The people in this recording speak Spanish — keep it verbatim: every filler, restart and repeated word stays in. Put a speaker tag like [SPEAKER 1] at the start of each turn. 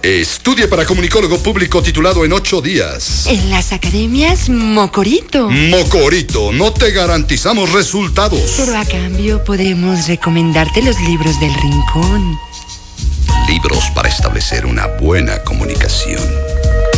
[SPEAKER 1] Estudie para comunicólogo público titulado en ocho días.
[SPEAKER 2] En las academias Mocorito.
[SPEAKER 1] Mocorito, no te garantizamos resultados.
[SPEAKER 2] Pero a cambio podemos recomendarte los libros del rincón.
[SPEAKER 1] Libros para establecer una buena comunicación.